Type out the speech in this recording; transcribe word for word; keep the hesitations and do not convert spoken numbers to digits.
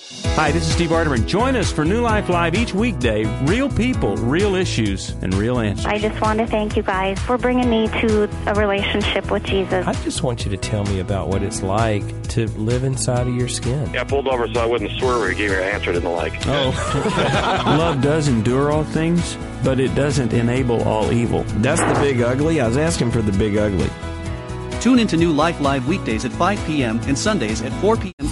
Hi, this is Steve Arterman. Join us for New Life Live each weekday. Real people, real issues, and real answers. I just want to thank you guys for bringing me to a relationship with Jesus. I just want you to tell me about what it's like to live inside of your skin. Yeah, I pulled over so I wouldn't swerve or give you an answer I didn't like. Oh. Love does endure all things, but it doesn't enable all evil. That's the big ugly. I was asking for the big ugly. Tune into New Life Live weekdays at five p.m. and Sundays at four p.m.